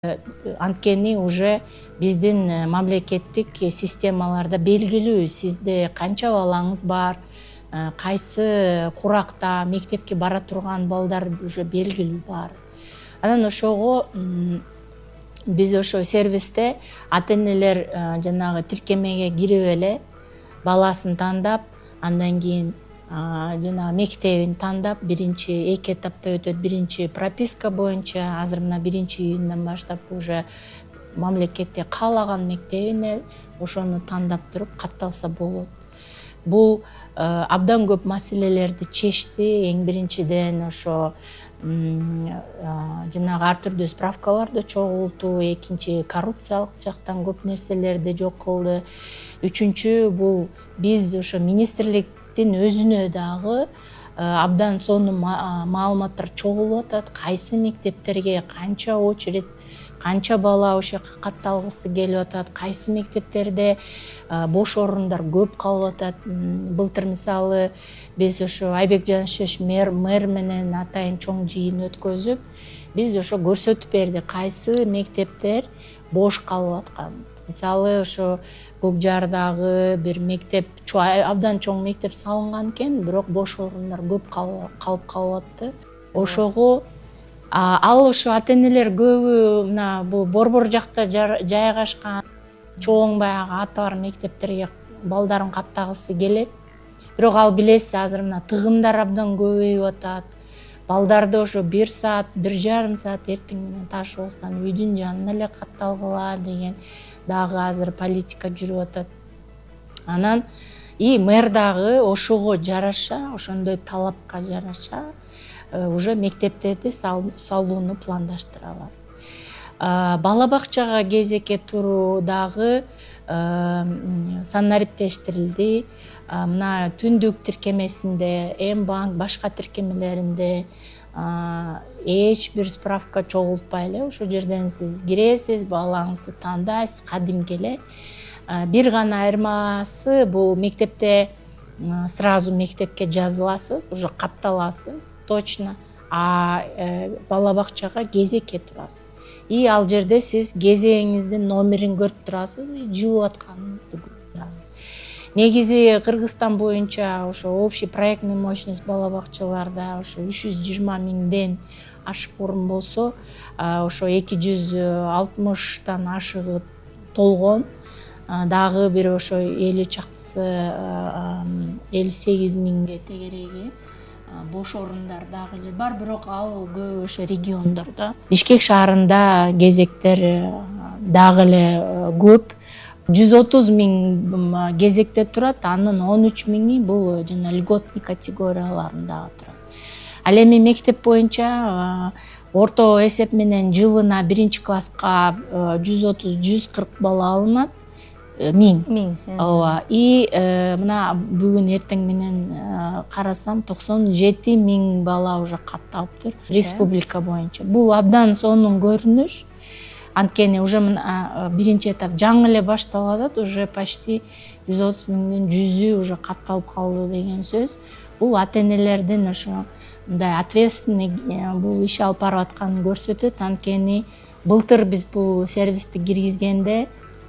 Анткени уже биздин мамлекеттик системаларда белгилүү сизде канча балаңыз бар, кайсы куракта мектепке бара турган балдар уже белгилүү баары. Анан ошого биз ошо сервисте ата энелер жанагы тиркемеге кирип эле баласын тандап, андан кийин жанагы мектебин тандап, биринчи 2 этапта өтөт. Биринчи прописка боюнча азыр мына 1-июндан баштап уже мамлекетте каалаган мектебине ошону тандап туруп катталса болот. Бул абдан көп маселелерди чечти. Эң биринчиден ошо жанагы ар түрдүү справкаларды чогултуу, экинчи коррупциялык жактан көп нерселерди жок кылды. Үчүнчү бул биз ошо министрликтин өзүнө дагы абдан сонун маалыматтар чогулуп атат. Кайсы мектептерге канча очередь, канча бала ошол жака катталгысы келип атат, кайсы мектептерде бош орундар көп калып атат. Былтыр мисалы биз ошо Айбек Жанышевич мэр менен атайын чоң жыйын өткөзүп, биз ошо көрсөтүп бердик кайсы мектептер бош калып аткан. Мисалы ошо Көк Жардагы бир мектеп, абдан чоң мектеп салынган экен, бирок бош орундар көп калып калыптыр. Ошого ал ошо ата энелер көбү мына бул Борбор жакта жайгашкан чоң баягы аты бар мектептерге балдарын каттагысы келет. Бирок ал билесиз, азыр мына тыгындар абдан көбөйүп атат. Балдарды ошо 1 саат, 1,5 саат эртең менен ташып алсаң үйдүн жанына эле катталгыла деген дагы азыр политика жүрүп атат. Анан мэр дагы ошого жараша, ошондой талапка жараша уже мектептерди салууну пландаштыра алат. Бала бакчага кезекке туруу дагы санариптештирилди. Мына түндүк тиркемесинде, М-банк, башка тиркемелеринде эч бир справка чогултпай эле ошол жерден сиз киресиз, балаңызды тандайсыз, кадимки эле. Бир гана айырмасы бул мектепте сразу мектепке жазыласыз, уже катталасыз, точно. Бала бакчага кезекке турасыз. Ал жерде сиз кезегиңиздин номерин көрүп турасыз, жылып атканыңызды көрүп турасыз. Негизи Кыргызстан боюнча ошо общий проектный мощность бала бакчаларда ошо 320 миңден ашык орун болсо, ошо 260тан ашыгы толгон. Дагы бир ошо 50 чактысы 58 миңге тегереги бош орундар дагы эле бар, бирок ал көбү ошо региондордо. Бишкек шаарында кезектер дагы эле көп. 130 миң кезекте турат, анын 13 миңи бул жана льготный категорияларында турат. Ал эми мектеп боюнча орто эсеп менен жылына 1-класска 130-140 бала алынат. Миң. Ооба. Мына бүгүн эртең менен карасам 97 миң бала уже катталыптыр республика боюнча. Бул абдан сонун көрүнүш. Анткени уже биринчи этап жаңы эле башталып атат, уже почти 130 миңдин 100ү уже катталып калды деген сөз. Бул ата энелердин ошо мындай ответственный бул иш алып барып атканын көрсөтөт. Анткени былтыр биз бул сервисти киргизгенде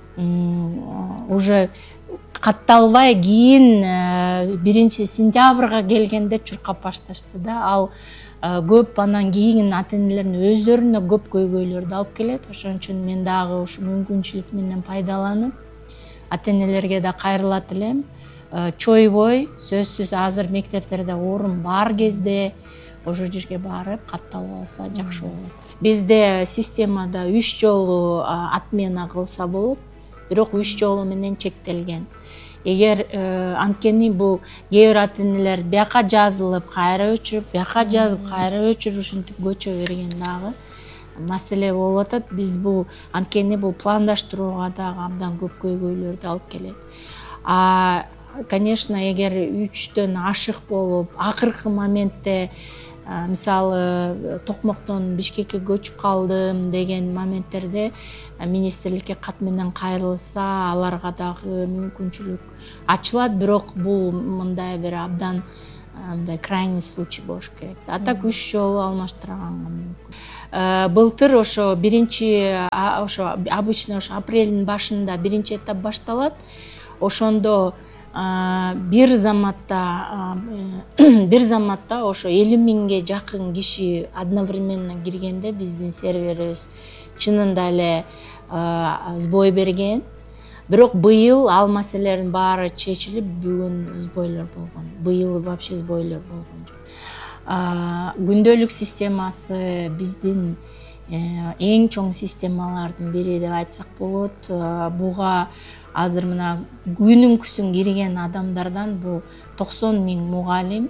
уже катталбай кийин 1-сентябрга келгенде чуркап башташты да. Ал көп анан кийин ата энелердин өздөрүнө көп көйгөйлөрдү алып келет. Ошон үчүн мен дагы ушу мүмкүнчүлүк менен пайдаланып ата энелерге да кайрылат элем. Чойбой сөзсүз азыр мектептерде орун бар кезде ошол жерге барып катталып алса жакшы болот. Бизде системада 3 жолу отмена кылса болот, бирок 3 жолу менен чектелген. Эгер анткени бул кээ бир ата энелер бияка жазылып, кайра өчүрүп, бияка жазып, кайра өчүрүп, ушинтип көчө берген дагы маселе болуп атат. Биз бул анткени бул пландаштырууга дагы абдан көп көйгөйлөрдү алып келет. Конечно, эгер 3төн ашык болуп, акыркы моментте мисалы Токмоктон Бишкекке көчүп калдым деген моменттерде министрликке кат менен кайрылса, аларга дагы мүмкүнчүлүк ачылат. Бирок бул мындай бир абдан мындай крайний случай болуш керек. А так 3 жолу алмаштырганга мүмкүн. Былтыр ошо биринчи ошо обычно ошо апрелдин башында биринчи этап башталат. Ошондо бир заматта ошо 50 миңге жакын киши одновременно киргенде биздин серверибиз чынында эле сбой берген. Бирок быйыл ал маселелердин баары чечилип, бүгүн сбойлор болгон. Быйыл вообще сбойлор болгон жок. Күндөлүк системасы биздин эң чоң системалардын бири деп айтсак болот. Буга азыр мына күнүмкүсүн кирген адамдардан бул 90 миң мугалим,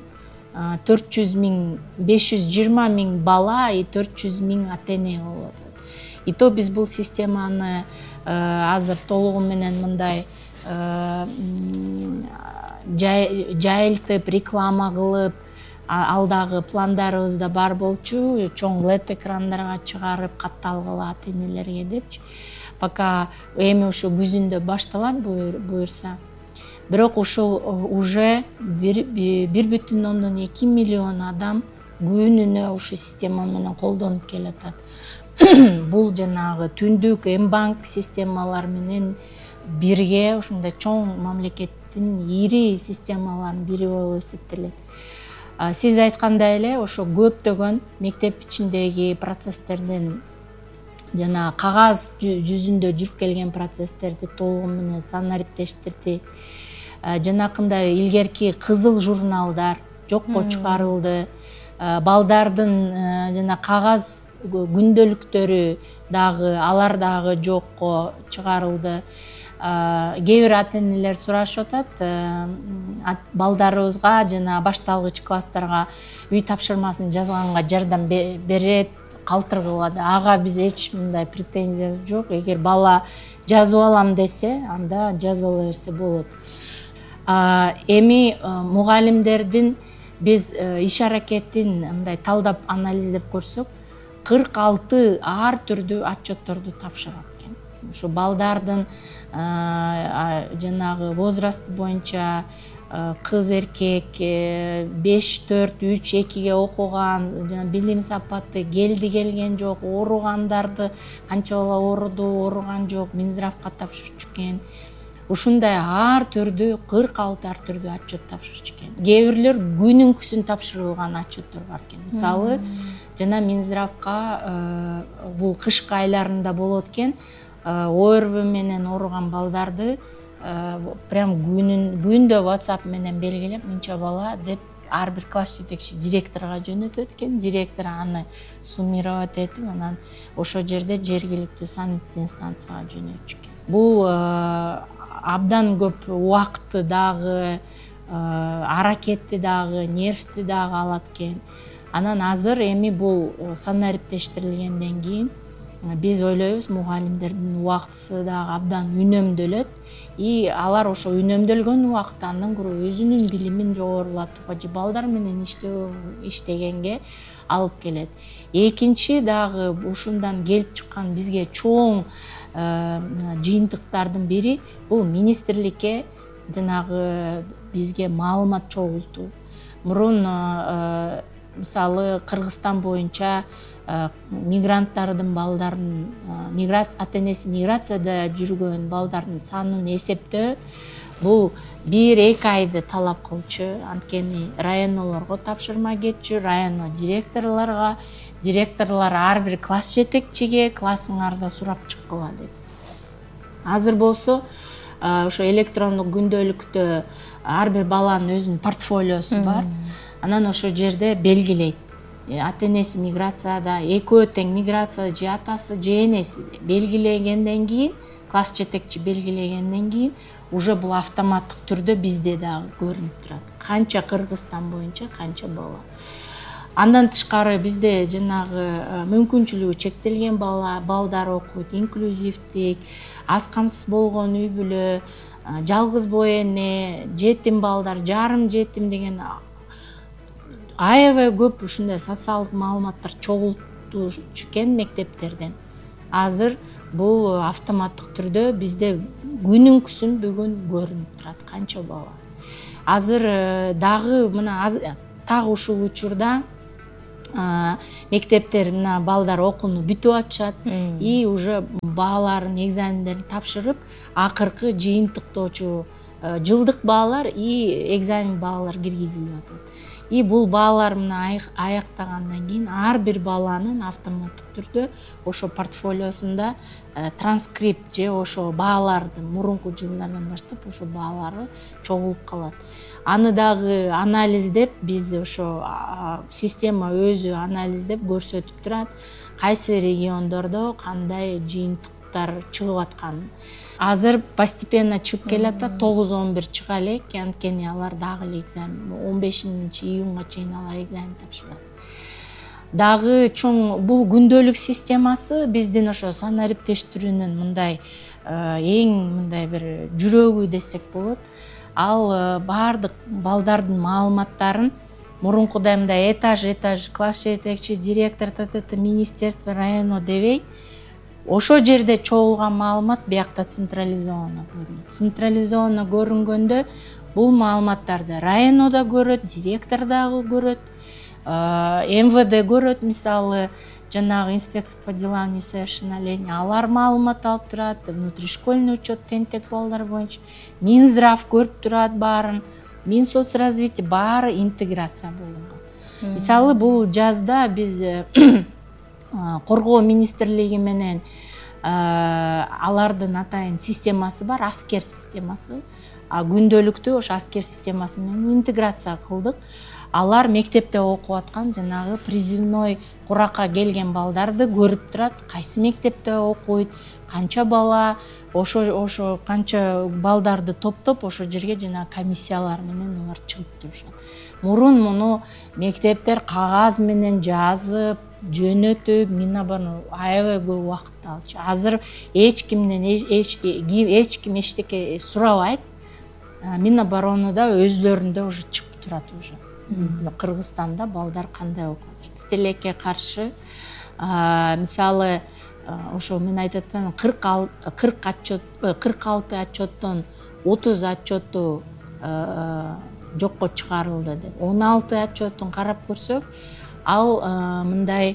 520 миң бала и 400 миң ата-эне болот. И то биз бул системаны азыр толугу менен мындай жайылтып, реклама кылып, алдагы пландарыбызда бар болчу, чоң LED экрандарга чыгарып катталгыла ата-энелерге депчи. Пока эми ушу күзүндө башталат буюрса. Бирок ушул уже 1,2 миллион адам күнүнө ушу система менен колдонуп келатат. Бул жанагы түндүк М-банк системалар менен бирге ушундай чоң мамлекеттин ири системаларынын бири болуп эсептелет. Сиз айткандай эле ошо көптөгөн мектеп ичиндеги процесстердин жана кагаз жүзүндө жүрүп келген процесстерди толугу менен санариптештирди. Жанакындай илгерки кызыл журналдар жокко чыгарылды. Балдардын жана кагаз күндөлүктөрү дагы алар дагы жокко чыгарылды. Кээ бир ата-энелер сурашып атат, балдарыбызга жана башталгыч класстарга үй тапшырмасын жазганга жардам берет, калтыргыла. Ага биз эч мындай претензия жок. Эгер бала жазып алам десе, анда жазып ала берсе болот. Эми мугалимдердин биз иш аракетин мындай талдап анализдеп көрсөк, 46 ар түрдүү отчетторду тапшырат экен. Ушу балдардын жанагы возрасты боюнча кыз эркек 5-4-3-2ге окуган, жана билим сапаты келген жок, ооругандарды канча бала ооруду, ооруган жок, Минздравга тапшырчу экен. Ушундай ар түрдүү 46 ар түрдүү отчет тапшырчу экен. Кээ бирлер күнүмкүсүн тапшырылган отчеттор бар экен. Мисалы, жана Минздравга бул кышкы айларында болот экен. ОРВ менен ооруган балдарды прям күндө WhatsApp менен белгилеп, мынча бала деп ар бир класс жетекчи директорго жөнөтөт экен. Директор аны суммировать этип, анан ошо жерде жергиликтүү санэпидстанцияга жөнөтчү экен. Бул абдан көп убакытты дагы, аракетти дагы, нервти дагы алат экен. Анан азыр эми бул санариптештирилгенден кийин биз ойлойбуз, мугалимдердин убактысы дагы абдан үнөмдөлөт. И алар ошо үнөмдөлгөн убакытта андан көрө өзүнүн билимин жогорулатууга же балдар менен иштегенге алып келет. Экинчи дагы ушундан келип чыккан бизге чоң жыйынтыктардын бири бул министрликке жанагы бизге маалымат чогултуу. Мурун мисалы Кыргызстан боюнча мигранттардын балдарын, ата-энеси миграцияда жүргөн балдардын санын эсептөө бул 1-2 айды талап кылчу. Анткени районолорго тапшырма кетчү, районо директорлор ар бир класс жетекчиге классыңарда сурап чыккыла дейт. Азыр болсо ошо электрондук күндөлүктө ар бир баланын өзүнүн портфолиосу бар. Анан ошо жерде белгилейт. Ата-энеси миграцияда, экөө тең миграцияда же атасы же энеси белгилегенден кийин, класс жетекчи белгилегенден кийин уже бул автоматтык түрдө бизде дагы көрүнүп турат. Канча Кыргызстан боюнча канча бала. Андан тышкары бизде жанагы мүмкүнчүлүгү чектелген балдар окуйт, инклюзивдик, аз камсыз болгон үй бүлө, жалгыз боо эне, жетим балдар, жарым жетим деген аябай көп ушундай социалдык маалыматтар чогултулчу экен мектептерден. Азыр бул автоматтык түрдө бизде күнүмкүсүн бүгүн көрүнүп турат канча бала. азыр дагы мына так ушул учурда мектептер мына балдар окууну бүтүп атышат и уже бааларын экзамендерин тапшырып акыркы жыйынтыктоочу жылдык баалар и экзамен баалар киргизилип атат. И бул баалар мына аяктагандан кийин ар бир баланын автоматтык түрдө ошо портфолиосунда транскрипт же ошо баалардын мурунку жылдардан баштап ошо баалары чогулуп калат. Аны дагы анализдеп биз ошо система өзү анализдеп көрсөтүп турат кайсы региондордо кандай жыйынтыктар чыгып атканын. Азыр постепенно чыгып келатат, 9-11 чыга элек, анткени алар дагы эле экзамен 15-июнга чейин алар экзамен тапшырат. Дагы чоң бул күндөлүк системасы биздин ошо санариптештирүүнүн мындай эң мындай бир жүрөгү десек болот. Ал баардык балдардын маалыматтарын мурункудай мындай этаж, класс жетекчи, директор, министерство, районо дебей, ошо жерде чогулган маалымат биякта централизованно көрүнөт. Централизованно көрүнгөндө бул маалыматтарды районо да көрөт, директор дагы көрөт, МВД көрөт, мисалы жанагы инспекция по делам несовершеннолетних, алар маалымат алып турат, внутришкольный учет тентек балдар боюнча, Минздрав көрүп турат баарын, Минсоцразвитие баары интеграция болгон. Мисалы бул жазда биз коргоо министрлиги менен алардын атайын системасы бар, аскер системасы. Күндөлүктү ошо аскер системасы менен интеграция кылдык. Алар мектепте окуп аткан жанагы призывной куракка келген балдарды көрүп турат, кайсы мектепте окуйт, канча бала, ошо канча балдарды топтоп ошо жерге жана комиссиялар менен алар чыгып турушат. Мурун муну мектептер кагаз менен жазып, жөнөтүп, Минобороны аябай көп убакыт алчу. Азыр эч кимден эч ким эчтеке сурабайт. Минобороныда өзлөрүндө уже чыгып турат уже. Кыргызстанда балдар кандай окуп. Тилекке каршы мисалы ошо мен айтып атпаймынбы, 46 отчеттон 30 отчетту жокко чыгарылды деп. 16 отчеттун карап көрсөк, ал мындай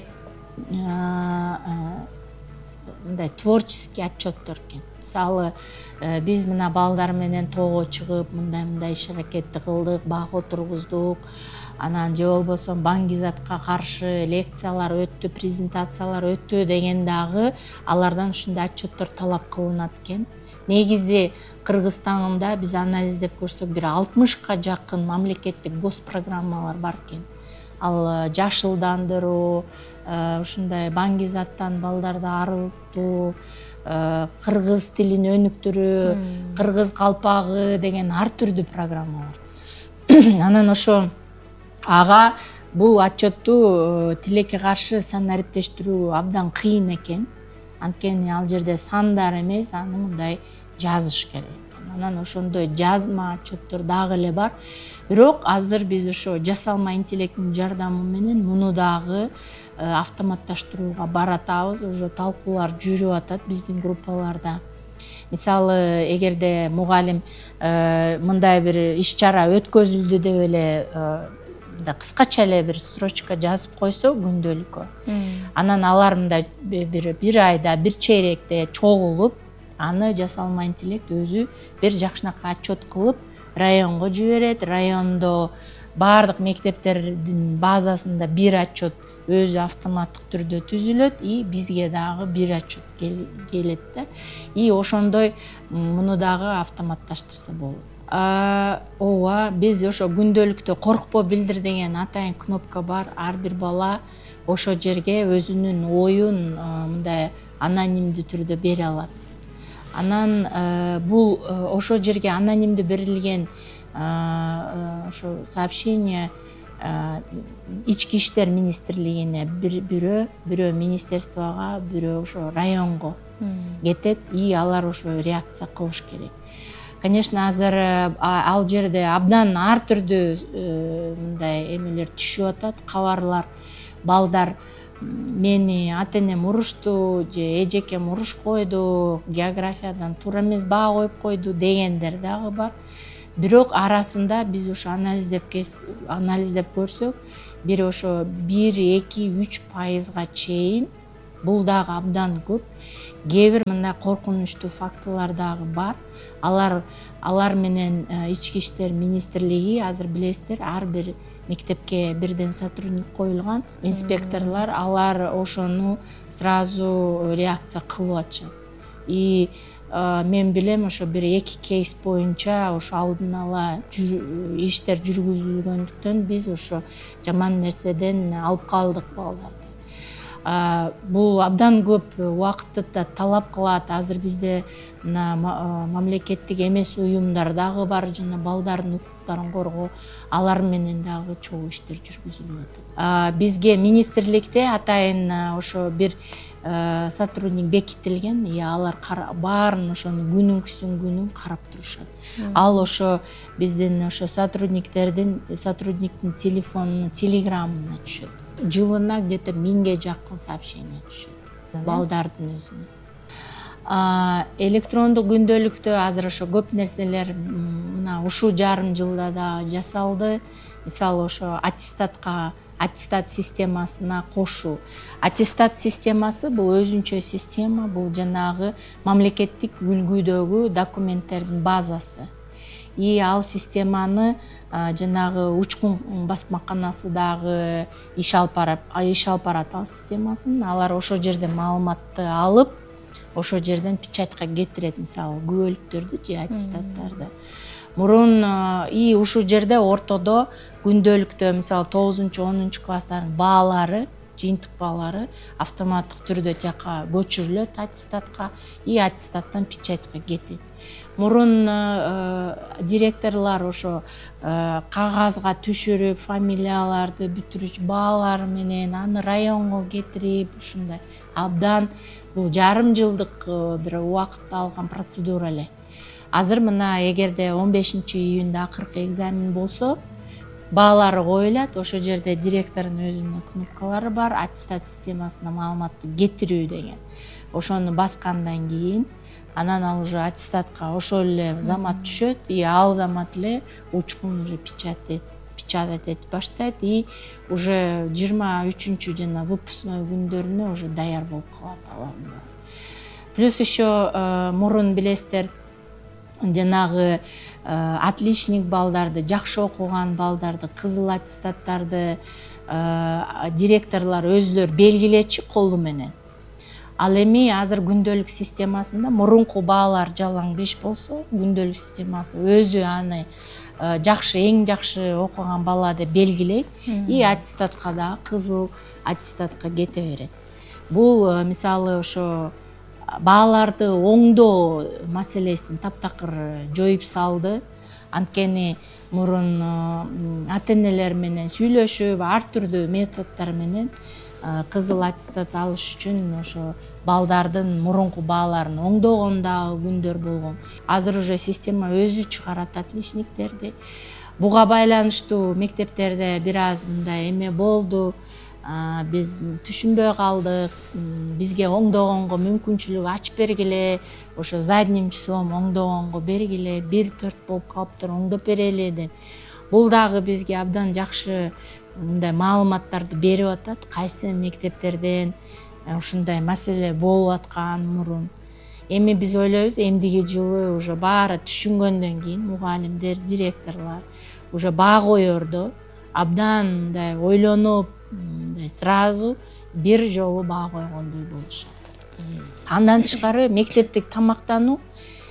творческий отчеттор экен. Мисалы биз мына балдар менен тоого чыгып, мындай иш аракетти кылдык, бак отургуздук, анан же болбосо баңгизатка каршы лекциялар өттү, презентациялар өттү деген дагы алардан ушундай отчеттор талап кылынат экен. Негизи Кыргызстанда биз анализдеп көрсөк, бир 60ка жакын мамлекеттик госпрограммалар бар экен. Ал жашылдандыруу, ушундай баңгизаттан балдарды арылтуу, кыргыз тилин өнүктүрүү, кыргыз калпагы деген ар түрдүү программалар. Анан ошо ага бул отчетту тилекке каршы санариптештирүү абдан кыйын экен. Анткени ал жерде сандар эмес, аны мындай жазыш керек. Анан ошондой жазма отчеттор дагы эле бар. Бирок азыр биз ошо жасалма интеллекттин жардамы менен муну дагы автоматташтырууга баратабыз. Уже талкуулар жүрүп атат биздин группаларда. Мисалы, эгерде мугалим мындай бир иш-чара өткөзүлдү деп эле кыскача эле бир строчка жазып койсо күндөлүккө, анан алар мындай бир айда, бир чейректе чогулуп, аны жасалма интеллект өзү бир жакшынакай отчет кылып районго жиберет. Райондо баардык мектептердин базасында бир отчет өзү автоматтык түрдө түзүлөт и бизге дагы бир отчет келет да. И ошондой муну дагы автоматташтырса болот. Ооба, биз ошо күндөлүктө коркпо билдир деген атайын кнопка бар. Ар бир бала ошо жерге өзүнүн оюн мындай анонимдүү түрдө бере алат. Анан бул ошо жерге анонимдүү берилген ошо сообщение ички иштер министрлигине бирөө министерствого, бирөө ошо районго кетет и алар ошо реакция кылыш керек. Конечно, азыр ал жерде абдан ар түрдүү мындай эмелер түшүп атат, кабарлар. Балдар мени ата-энем урушту же эжекем уруш койду, географиядан туура эмес баа коюп койду дегендер дагы бар. Бирок арасында биз ошо анализдеп көрсөк, бир ошо 1-2-3%га чейин бул дагы абдан көп. Кээ бир мындай коркунучтуу фактылар дагы бар. Алар менен Ички иштер министрлиги, азыр билесиздер, ар бир мектепке бирден сотрудник коюлган, инспекторлор, алар ошону сразу реакция кылып атышат. И мен билем, ошо 1-2 кейс боюнча ошо алдын ала иштер жүргүзүлгөндүктөн биз ошо жаман нерседен алып калдык балдарды. Бул абдан көп убакытты да талап кылат. Азыр бизде мамлекеттик эмес уюмдар дагы бар, жана балдардын укуктарын коргоо, алар менен дагы чогуу иштер жүргүзүлүп атат. Бизге министрликте атайын ошо бир сотрудник бекитилген, алар баарын ошону күнүн карап турушат. Ал ошо биздин ошо сотрудниктин телефонуна, телеграммына түшөт. Жылына где-то 1000ге жакын сообщение түшөт балдардын өзүнө. Электрондук күндөлүктө азыр ошо көп нерселер мына ушул жарым жылда да жасалды. Мисалы ошо аттестат системасына кошуу. Аттестат системасы бул өзүнчө система, бул жанагы мамлекеттик үлгүдөгү документтердин базасы. И ал системаны жанагы учкун басмаканасы дагы иш алып барат ал системасын. Алар ошо жерден маалыматты алып, ошо жерден печатька кетирет, мисалы күбөлүктөрдү же аттестаттарды. Мурун и ушул жерде ортодо күндөлүктө мисалы 9-10 класстардын баалары, жыйынтык баалары автоматтык түрдө жака көчүрүлөт аттестатка, и аттестаттан печатька кетет. Мурун директорлор ошо кагазга түшүрүп, фамилияларды бүтүрүч баалар менен аны районго кетирип, ушундай абдан бул жарым жылдык бир убакытты алган процедура эле. Азыр мына эгерде 15-июнда акыркы экзамен болсо, баалары коюлат, ошо жерде директордун өзүнүн кнопкалары бар, аттестат системасына маалыматты кетирүү деген. Ошону баскандан кийин анан уже аттестатка ошол эле замат түшөт, и ал замат эле учкун уже печатать этип баштайт, и уже 23-чү жана выпускной күндөрүнө уже даяр болуп калат алар. Плюс еще мурун билесиздер, жанагы отличник балдарды, жакшы окуган балдарды, кызыл аттестаттарды директорлор өзүлөр белгилечи колу менен. Ал эми азыр күндөлүк системасында мурунку баалар жалаң 5 болсо, күндөлүк системасы өзү аны жакшы, эң жакшы окуган бала деп белгилейт, и аттестатка да кызыл аттестатка кете берет. Бул мисалы ошо бааларды оңдоо маселесин таптакыр жоюп салды. Анткени мурун ата-энелер менен сүйлөшүп, ар түрдүү методдор менен кызыл аттестат алыш үчүн ошо балдардын мурунку бааларын оңдогон дагы күндөр болгон. Азыр уже система өзү чыгарат отличниктерди. Буга байланыштуу мектептерде бир аз мындай эме болду. Биз түшүнбөй калдык, бизге оңдогонго мүмкүнчүлүк ачып бергиле, ошо задним числом оңдогонго бергиле, 1-4 болуп калыптыр, оңдоп берели деп. Бул дагы бизге абдан жакшы мындай маалыматтарды берип атат, кайсы мектептерден ушундай маселе болуп аткан мурун. Эми биз ойлойбуз, эмдиги жылы уже баары түшүнгөндөн кийин мугалимдер, директорлор уже баа коердо абдан мындай ойлонуп, сразу бир жолу баа койгондой болушат. Андан тышкары мектептик тамактануу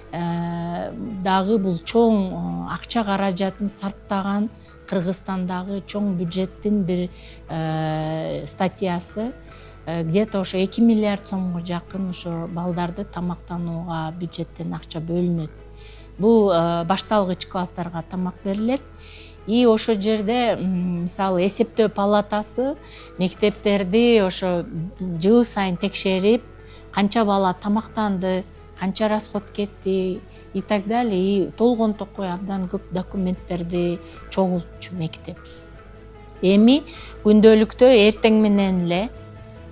дагы бул чоң акча каражатын сарптаган Кыргызстандагы чоң бюджеттин бир статьясы. Где-то ошо 2 миллиард сомго жакын ошо балдарды тамактанууга бюджеттен акча бөлүнөт. Бул башталгыч класстарга тамак берилет. И ошо жерде мисалы эсептөө палатасы мектептерди ошо жыл сайын текшерип, канча бала тамактанды, канча расход кетти и так далее. И толгон токой абдан көп документтерди чогултчу мектеп. Эми күндөлүктө эртең менен эле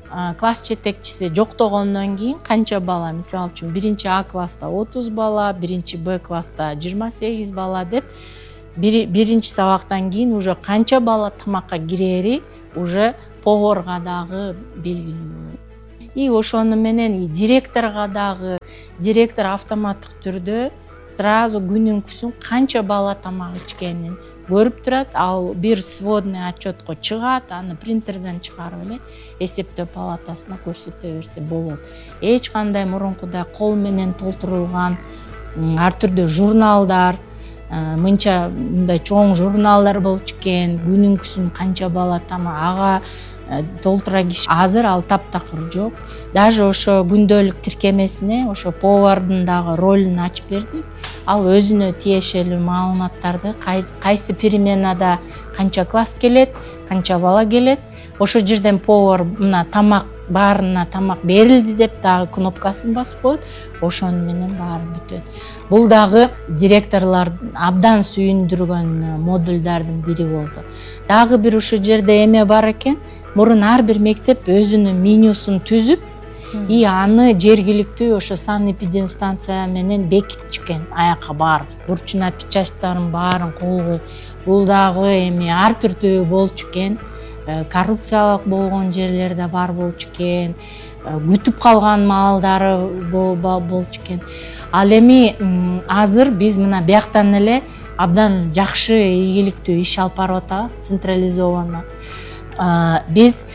класс жетекчиси жоктогондон кийин канча бала, мисалы үчүн биринчи А класста 30 бала, биринчи Б класста 28 бала деп биринчи сабактан кийин уже канча бала тамакка кирери уже поварга дагы белгилүү. И ошону менен директорго дагы директор автоматтык түрдө сразу күнүнкүсүн канча бала тамак ичкенин көрүп турат. Ал бир сводный отчетко чыгат, аны принтерден чыгарып эле эсептөө палатасына көрсөтө берсе болот. Эч кандай мурункудай кол менен толтурулган ар түрдүү журналдар, мынча мындай чоң журналдар болчу экен, күнүнкүсүн канча бала тамак ага толтура киш. Азыр ал таптакыр жок. Даже ошо күндөлүк тиркемесине ошо повардын дагы ролун ачып бердик. Ал өзүнө тиешелүү маалыматтарды кайсы переменада канча класс келет, канча бала келет, ошол жерден повар мына тамак баарына тамак берилди деп дагы кнопкасын басып коет. Ошону менен баары бүтөт. Бул дагы директорлор абдан сүйүндүргөн модулдардын бири болду. Дагы бир ушул жерде эме бар экен. Мурун ар бир мектеп өзүнүн менюсун түзүп, и аны жергиликтүү ошо санэпидемстанция менен бекитишкен. Аяка бар бурчуна печаттарын баарын коюп, бул дагы эми ар түрдүү болчу экен. Коррупциялык болгон жерлерде бар болчу экен. Күтүп калган маалдары болчу экен. Ал эми азыр биз мына бияктан эле абдан жакшы ийгиликтүү иш алып барып атабыз, централизованно. Биз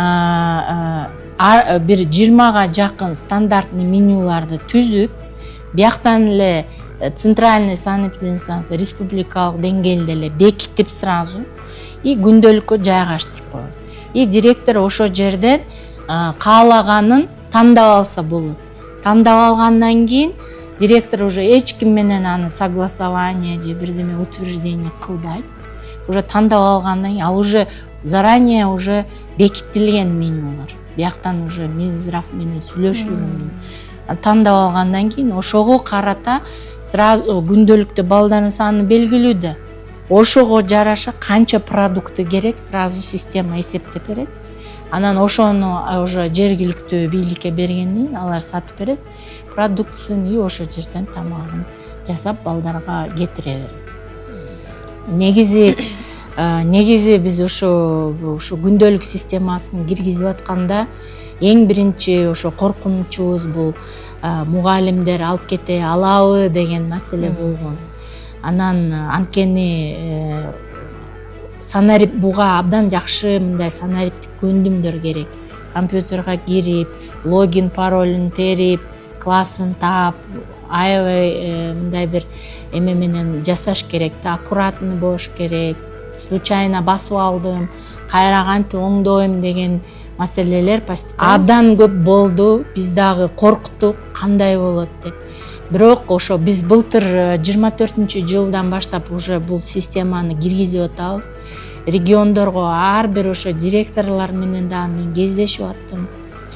бир 20га жакын стандартный менюларды түзүп, бияктан эле центральный санэпидемстанция республикалык деңгээлде эле бекитип сразу и күндөлүккө жайгаштырып коебуз. И директор ошол жерден каалаганын тандап алса болот. Тандап алгандан кийин директор уже эч ким менен аны согласование же бирдеме утверждение кылбайт. Уже тандап алгандан кийин ал уже заранее уже бекитилген менюлар. Бияктан уже Минздрав менен сүйлөшүү. Тандап алгандан кийин ошого карата сразу күндөлүктө балдардын саны белгилүү да. Ошого жараша канча продукты керек сразу система эсептеп берет. Анан ошону уже жергиликтүү бийликке бергенден кийин алар сатып берет. Продукциясын и ошол жерден тамагын жасап балдарга кетире берет. Негизи биз ошо күндөлүк системасын киргизип атканда эң биринчи ошо коркунучубуз бул мугалимдер алып кете алабы деген маселе болгон. Анан анткени буга абдан жакшы мындай санариптик көндүмдөр керек. Компьютерге кирип, логин паролун терип, классын таап, аябай мындай бир эме менен жасаш керек да, аккуратный болуш керек. Случайно басып алдым, кайра кантип оңдойм деген маселелер абдан көп болду. Биз дагы корктук, кандай болот деп. Бирок ошо биз былтыр 24-жылдан баштап уже бул системаны киргизип атабыз. Региондорго ар бир ошо директорлор менен дагы мен кездешип аттым.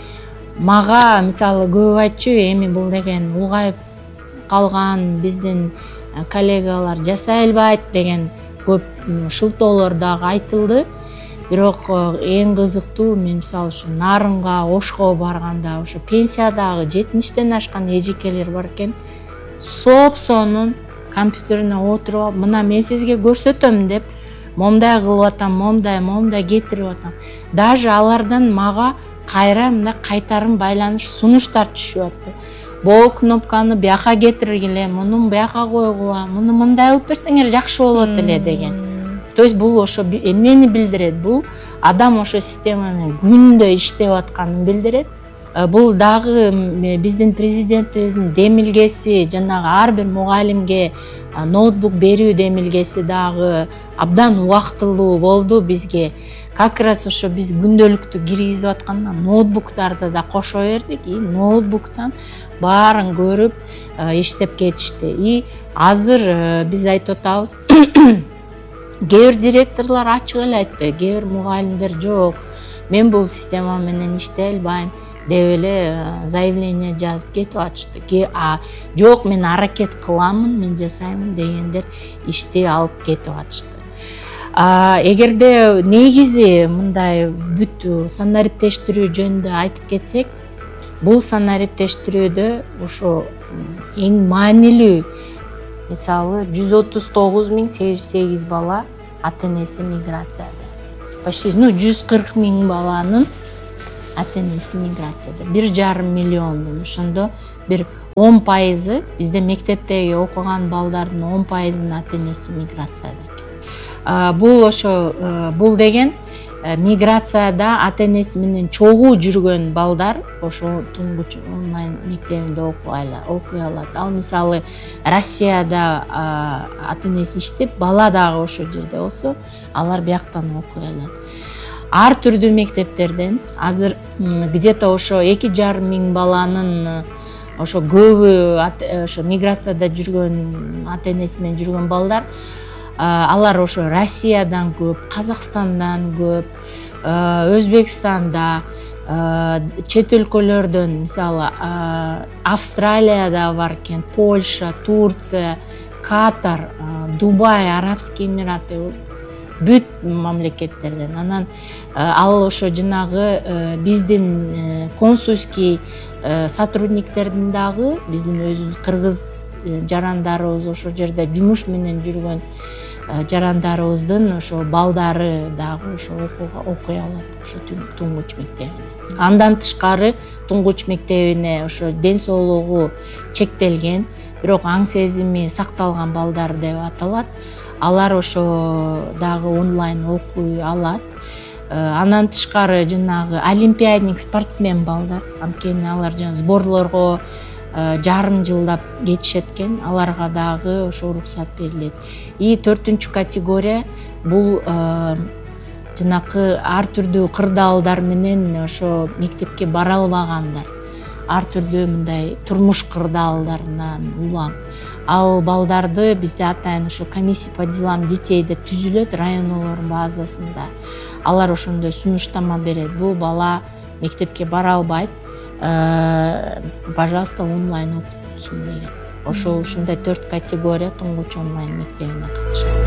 Мага мисалы көп айтчу, эми бул деген улгайып калган биздин коллегалар жасай албайт деген көп шылтоолор дагы айтылды. Бирок эң кызыктуу мен мисалы үчүн Нарынга, Ошко барганда ошо пенсиядагы 70тен ашкан эжекелер бар экен. Соп-сонун компьютерине отуруп алып, мына мен сизге көрсөтөм деп момдай кылып атам, момдай кетирип атам. Даже алардан мага кайра мындай кайтарым байланыш сунуштар түшүп атты. Бул кнопканы бияка кетиргиле, муну бияка койгула, муну мындай кылып берсеңер жакшы болот эле деген. То есть бул ошо эмнени билдирет? Бул адам ошо система менен күндө иштеп атканын билдирет. Бул дагы биздин президентибиздин демилгеси, жанагы ар бир мугалимге ноутбук берүү демилгеси дагы абдан убактылуу болду бизге. Как раз ошо биз күндөлүктү киргизип атканда ноутбуктарды да кошо бердик. И ноутбуктан баарын көрүп иштеп кетишти. И азыр биз айтып атабыз, кээ бир директорлор ачык эле айтты, кээ бир мугалимдер жок, мен бул система менен иштей албайм деп эле заявление жазып кетип атышты. Жок, мен аракет кыламын, мен жасаймын дегендер ишти алып кетип атышты. Эгерде негизи мындай бүт санариптештирүү жөнүндө айтып кетсек, бул санариптештирүүдө ошо эң маанилүү мисалы 139.808 бала ата-энеси миграцияда. Почти 140.000 баланын ата-энеси миграцияда. 1,5 миллиондун ошондо бир 10% бизде мектептеги окуган балдардын 10%-ынын ата-энеси миграцияда экен. Бул деген миграцияда ата-энеси менен чогуу жүргөн балдар ошо туңгуч онлайн мектебинде окуй алат. Ал мисалы Россияда ата-энеси иштеп, бала дагы ошол жерде болсо, алар бияктан окуй алат. Ар түрдүү мектептерден азыр где-то ошо 2,5 миң баланын ошо көбү ошо миграцияда жүргөн ата-энеси менен жүргөн балдар, алар ошо Россиядан көп, Казакстандан көп, Өзбекстанда, чет өлкөлөрдөн, мисалы Австралияда бар экен, Польша, Турция, Катар, Дубай, Арабский Эмираты, бүт мамлекеттерден. Анан ал ошо жанагы биздин консульский сотрудниктердин дагы, биздин өзүбүз кыргыз жарандарыбыз ошол жерде жумуш менен жүргөн жарандарыбыздын ошо балдары дагы ошо окуй алат ошо туңгуч мектебине. Андан тышкары туңгуч мектебине ошо ден соолугу чектелген, бирок аң сезими сакталган балдар деп аталат. Алар ошо дагы онлайн окуй алат. Андан тышкары жанагы олимпиадник спортсмен балдар, анткени алар жана сборлорго жарым жылдап кетишет экен, аларга дагы ошо уруксат берилет. И 4-чү категория бул жанакы ар түрдүү кырдаалдар менен ошо мектепке бара албагандар, ар түрдүү мындай турмуш кырдаалдарынан улам. Ал балдарды бизде атайын ошо комиссия по делам детей деп түзүлөт районулардын базасында. Алар ошондой сунуштама берет. Бул бала мектепке бара албайт, пожалуйста, онлайн окутсун деген. Ушундай 4 категория туңгуч онлайн мектебине катышат.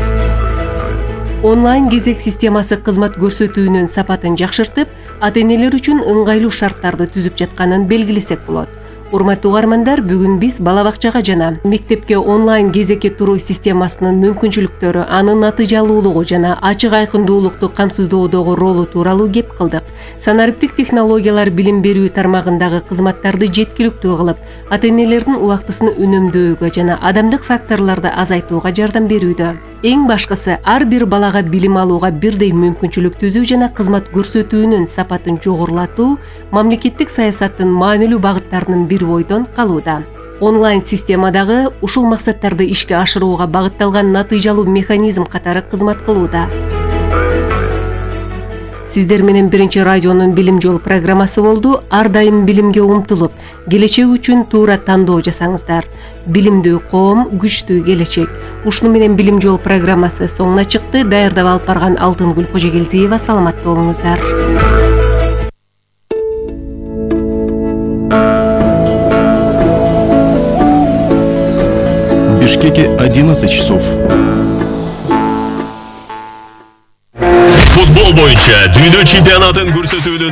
Онлайн кезек системасы кызмат көрсөтүүнүн сапатын жакшыртып, ата-энелер үчүн ыңгайлуу шарттарды түзүп жатканын белгилесек болот. Урматтуу угармандар, бүгүн биз бала бакчага жана мектепке онлайн кезекке туруу системасынын мүмкүнчүлүктөрү, анын натыйжалуулугу жана ачык айкындуулукту камсыздоодогу ролу тууралуу кеп кылдык. Санариптик технологиялар билим берүү тармагындагы кызматтарды жеткиликтүү кылып, ата-энелердин убактысын үнөмдөөгө жана адамдык факторлорду азайтууга жардам берүүдө. Эң башкысы, ар бир балага билим алууга бирдей мүмкүнчүлүк түзүү жана кызмат көрсөтүүнүн сапатын жогорулатуу мамлекеттик саясаттын маанилүү багыттарынын бири бойдон калууда. Онлайн системадагы ушул максаттарды ишке ашырууга багытталган натыйжалуу механизм катары кызмат кылууда. Сиздер менен Биринчи радионун Билим жол программасы болду. Ар дайым билимге умтулуп, келечек үчүн туура тандоо жасаңыздар. Билимдүү коом, күчтүү келечек. Ушуну менен Билим жол программасы соңуна чыкты. Даярдап алып барган Алтынгүл Кожогелдиева, саламат болуңуздар. В Бишкеке 11 часов. Футбол боюнча дүйнө чемпионатын көрсөтүүнүн